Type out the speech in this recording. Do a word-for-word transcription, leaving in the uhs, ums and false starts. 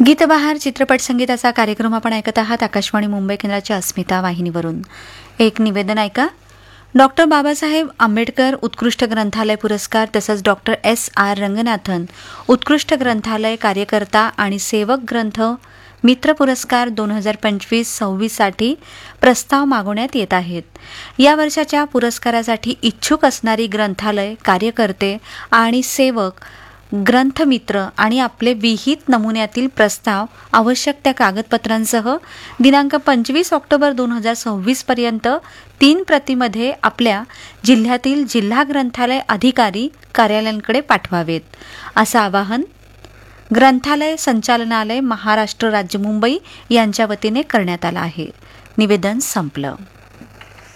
गीतबहार चित्रपट संगीताचा कार्यक्रम आपण ऐकत आहात आकाशवाणी मुंबई केंद्राच्या अस्मिता वाहिनीवरून. एक निवेदन ऐका. डॉक्टर बाबासाहेब आंबेडकर उत्कृष्ट ग्रंथालय पुरस्कार तसंच डॉक्टर एस आर रंगनाथन उत्कृष्ट ग्रंथालय कार्यकर्ता आणि सेवक ग्रंथ मित्र पुरस्कार दोन हजार पंचवीस सव्वीससाठी प्रस्ताव मागवण्यात येत आहेत. या वर्षाच्या पुरस्कारासाठी इच्छुक असणारी ग्रंथालय कार्यकर्ते आणि सेवक ग्रंथमित्र आणि आपले विहित नमुन्यातील प्रस्ताव आवश्यक त्या कागदपत्रांसह दिनांक पंचवीस ऑक्टोबर दोन हजार सव्वीस पर्यंत तीन प्रतीमध्ये आपल्या जिल्ह्यातील जिल्हा ग्रंथालय अधिकारी कार्यालयांकडे पाठवावेत, असं आवाहन ग्रंथालय संचालनालय महाराष्ट्र राज्य मुंबई यांच्या वतीने करण्यात आलं आहे. निवेदन संपलं.